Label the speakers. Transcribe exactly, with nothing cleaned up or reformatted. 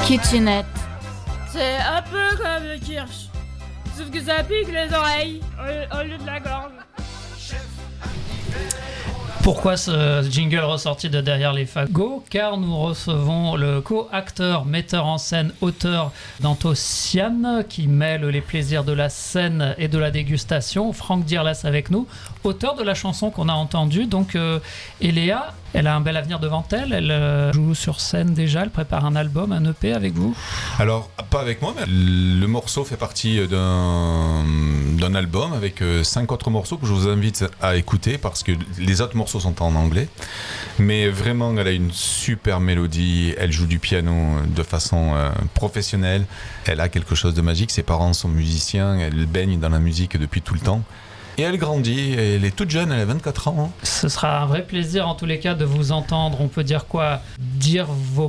Speaker 1: Kitchenette.
Speaker 2: C'est un peu comme le kirsch, sauf que ça pique les oreilles au, au lieu de la gorge.
Speaker 3: Pourquoi ce jingle ressorti de derrière les fagots ? Car nous recevons le co-acteur, metteur en scène, auteur d'Antociane, qui mêle les plaisirs de la scène et de la dégustation. Franck Dirlas avec nous, auteur de la chanson qu'on a entendue. Donc, euh, Eléa, elle a un bel avenir devant elle. Elle euh, joue sur scène déjà. Elle prépare un album, un E P avec vous.
Speaker 4: Alors, pas avec moi, mais le morceau fait partie d'un, d'un album avec cinq autres morceaux que je vous invite à écouter parce que les autres morceaux sont en anglais. Mais vraiment, elle a une super mélodie. Elle joue du piano de façon euh, professionnelle. Elle a quelque chose de magique. Ses parents sont musiciens. Elle baigne dans la musique depuis tout le temps. Et elle grandit, elle est toute jeune, elle a vingt-quatre ans.
Speaker 3: Ce sera un vrai plaisir en tous les cas de vous entendre. On peut dire quoi ? Dire vos